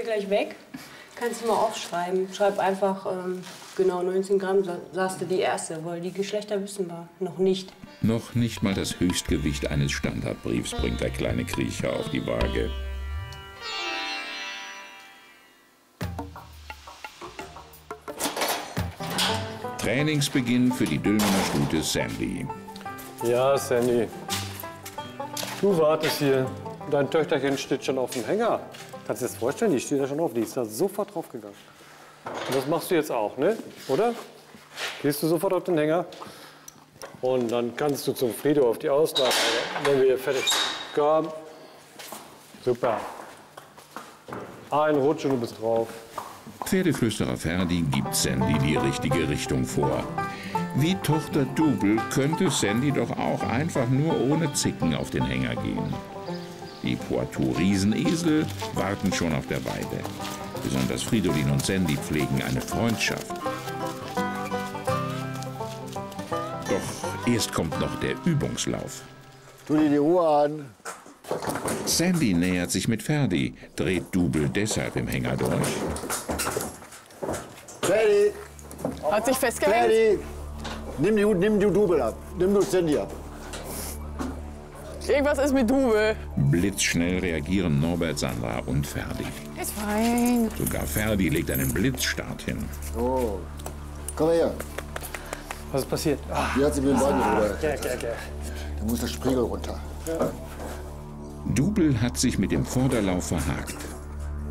gleich weg. Kannst du mal aufschreiben. Schreib einfach genau 19 Gramm, sagst du die erste, weil die Geschlechter wissen wir noch nicht. Noch nicht mal das Höchstgewicht eines Standardbriefs bringt der kleine Kriecher auf die Waage. Trainingsbeginn für die Dülmener Stute Sandy. Ja, Sandy. Du wartest hier. Dein Töchterchen steht schon auf dem Hänger. Kannst du dir das vorstellen? Die steht da schon auf. Die ist da sofort draufgegangen. Und das machst du jetzt auch, ne? Oder? Gehst du sofort auf den Hänger? Und dann kannst du zum Frido auf die Auslage, wenn wir hier fertig sind. Komm. Super. Ein Rutsch und du bist drauf. Pferdeflüsterer Ferdi gibt Sandy die richtige Richtung vor. Wie Tochter Double könnte Sandy doch auch einfach nur ohne Zicken auf den Hänger gehen. Die Poitou-Riesenesel warten schon auf der Weide. Besonders Fridolin und Sandy pflegen eine Freundschaft. Doch erst kommt noch der Übungslauf. Tu dir die Ruhe an. Sandy nähert sich mit Ferdi, dreht Double deshalb im Hänger durch. Ferdi! Hat sich festgehängt? Ferdi! Nimm die Double ab. Nimm du Sandy ab. Irgendwas ist mit Double. Blitzschnell reagieren Norbert, Sandra und Ferdi. Ist fein. Sogar Ferdi legt einen Blitzstart hin. So. Komm her. Was ist passiert? Wie hat sie mit dem Bein gerührt? Okay. Da muss der Spiegel runter. Double hat sich mit dem Vorderlauf verhakt.